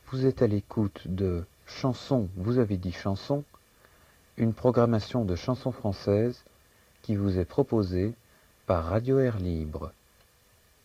Vous êtes à l'écoute de Chansons, vous avez dit chansons, une programmation de chansons françaises qui vous est proposée par Radio Air Libre.